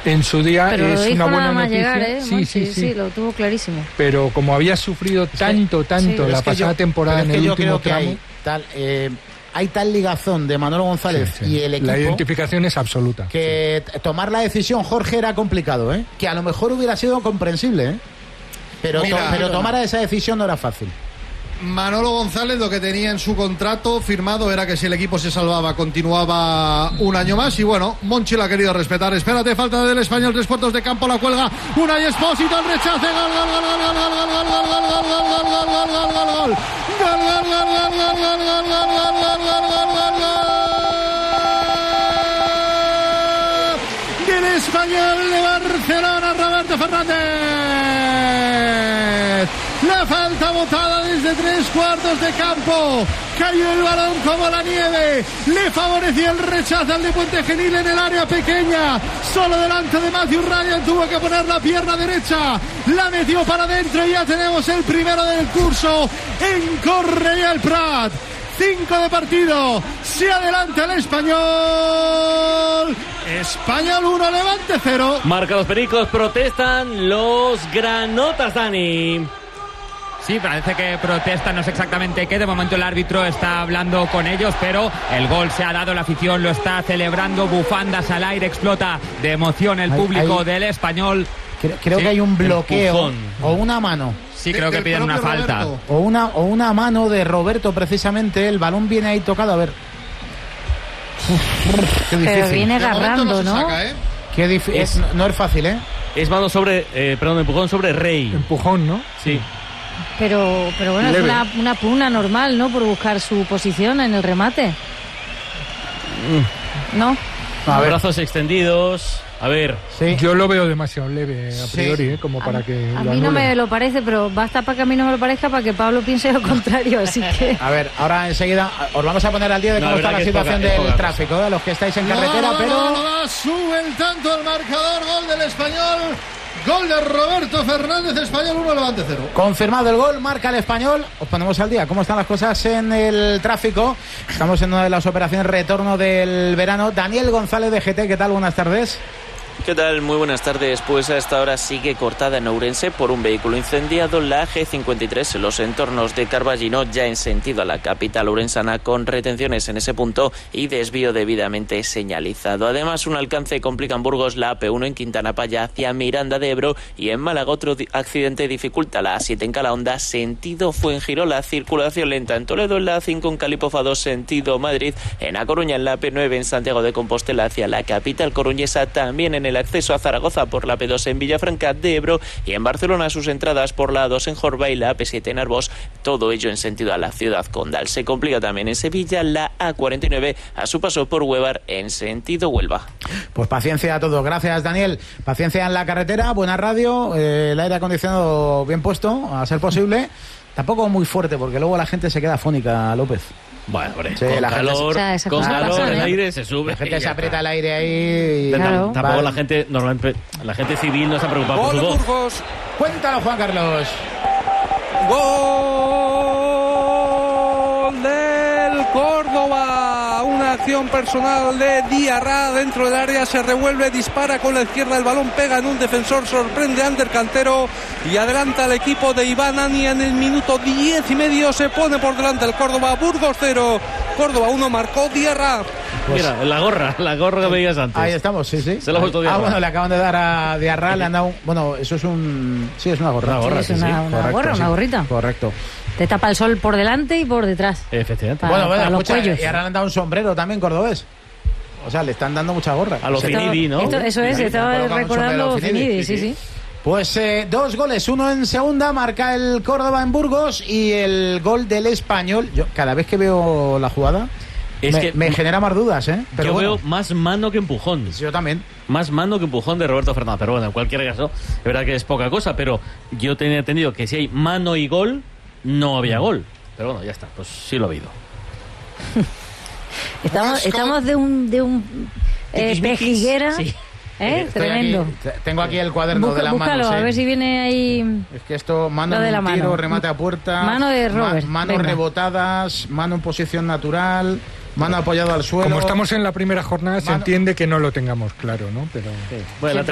En su día pero es una buena noticia. Llegar, sí, lo tuvo clarísimo. Pero como había sufrido tanto la pasada temporada en el último tramo, hay tal ligazón de Manolo González y el equipo. La identificación es absoluta. Que tomar la decisión, Jorge, era complicado, ¿eh? Que a lo mejor hubiera sido comprensible, ¿eh? Pero tomar esa decisión no era fácil. Manolo González lo que tenía en su contrato firmado era que si el equipo se salvaba continuaba un año más y bueno, Monchi lo ha querido respetar. Espérate, falta del Español, 3 cuartos de campo, la cuelga Unai Espósito, el rechace, del Español de Barcelona, Roberto Fernández. La falta botada desde 3 cuartos de campo. Cayó el balón como la nieve. Le favorecía el rechazo al de Puente Genil en el área pequeña. Solo delante de Matthew Ryan. Tuvo que poner la pierna derecha. La metió para adentro y ya tenemos el primero del curso en Cornellà el Prat. 5 de partido. Se adelanta el Español. Español 1, Levante 0. Marca los pericos, protestan los granotas, Dani. Sí, parece que protestan, no sé exactamente qué. De momento el árbitro está hablando con ellos, pero el gol se ha dado, la afición lo está celebrando, bufandas al aire, explota de emoción el público del Español. Creo que hay un bloqueo o una mano. Sí, creo que piden una falta. O una mano de Roberto, precisamente. El balón viene ahí tocado, a ver. Qué difícil. Pero viene agarrando, ¿no? Saca, ¿eh? Qué difícil. No es fácil, ¿eh? Es mano sobre, empujón sobre Rey. Empujón, ¿no? Sí. Pero bueno, leve. Es una pugna normal, ¿no? Por buscar su posición en el remate. ¿No? Brazos extendidos. A ver. Sí. Yo lo veo demasiado leve a priori, como para que a mí no me lo parece, pero basta para que a mí no me lo parezca para que Pablo piense lo contrario, así que... A ver, ahora enseguida os vamos a poner al día de cómo está la situación del tráfico, de los que estáis en carretera, pero... Sube el tanto al marcador, gol del Español. Gol de Roberto Fernández, Español 1, Levante 0. Confirmado el gol, marca el Español. Os ponemos al día. ¿Cómo están las cosas en el tráfico? Estamos en una de las operaciones retorno del verano. Daniel González de GT, ¿qué tal? Buenas tardes. ¿Qué tal? Muy buenas tardes. Pues a esta hora sigue cortada en Ourense por un vehículo incendiado la G53 en los entornos de Carballino, ya en sentido a la capital ourensana, con retenciones en ese punto y desvío debidamente señalizado. Además, un alcance complica en Burgos la AP1 en Quintana Paya hacia Miranda de Ebro, y en Málaga otro accidente dificulta la A7 en Calahonda sentido Fuengirola, circulación lenta en Toledo, en la A5 en Calipofa 2 sentido Madrid, en A Coruña en la AP9 en Santiago de Compostela hacia la capital coruñesa, también en el acceso a Zaragoza por la P2 en Villafranca de Ebro, y en Barcelona sus entradas por la A2 en Jorba y la AP7 en Arbós, todo ello en sentido a la ciudad condal. Se complica también en Sevilla la A49 a su paso por Huevar en sentido Huelva. Pues paciencia a todos, gracias Daniel. Paciencia en la carretera, buena radio, el aire acondicionado bien puesto, a ser posible. Tampoco muy fuerte porque luego la gente se queda afónica, López. Bueno, hombre, sí, con calor, el aire se sube. La gente se aprieta el aire ahí. Claro. Tampoco la gente civil no está preocupada por su voz. Burgos. Cuéntalo, Juan Carlos. Gol del Córdoba. Una acción personal de Diarra dentro del área, se revuelve, dispara con la izquierda, el balón pega en un defensor, sorprende a Ander Cantero y adelanta al equipo de Iván Ani. En el minuto 10 y medio se pone por delante el Córdoba. Burgos 0, Córdoba 1, marcó Diarra. Pues, mira, la gorra que veías antes. Ahí estamos, sí. Se lo ha puesto Diarra. Bueno, le acaban de dar a Diarra, le han dado bueno, eso es un... Sí, es una gorra. Es una gorra, una gorrita. Correcto. Te tapa el sol por delante y por detrás. Efectivamente. Para los cuellos. Y ahora le han dado un sombrero también cordobés. O sea, le están dando mucha gorra. A los Finidi, ¿no? Eso es, estaba recordando Finidi, sí. Pues 2 goles, uno en segunda, marca el Córdoba en Burgos, y el gol del Español. Yo cada vez que veo la jugada me genera más dudas, ¿eh? Pero yo veo más mano que empujón. Yo también. Más mano que empujón de Roberto Fernández. Pero bueno, en cualquier caso, es verdad que es poca cosa, pero yo tenía entendido que si hay mano y gol, no había gol. Pero bueno, ya está, pues sí lo ha habido. Estamos de un pejiguera. Sí. Tremendo. Tengo aquí el cuaderno de las manos. A ver si viene ahí. Es que esto, mano en un tiro, remate a puerta. Mano de Robert. Manos rebotadas, mano en posición natural, mano apoyado al suelo. Como estamos en la primera jornada, se entiende que no lo tengamos claro, ¿no? Pero bueno,